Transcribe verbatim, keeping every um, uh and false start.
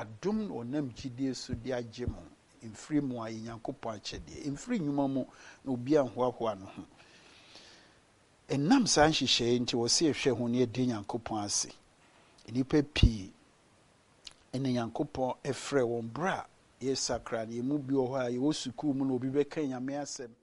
adom na onam gidie so de agye mo mfiri mu ayi Nyankopɔn akyɛdeɛ mfiri nnwuma mu na obi anhoahoa no ho enam saa nhyehyɛe nti wɔ se ehwɛ ho ne de Nyankopɔn ase nipa pii ene Nyankopɔn efrɛ wɔn bra yɛsakra ne mu bi wɔ hɔ a yɛwɔ sukuu mu na obi bɛka Nyame asɛm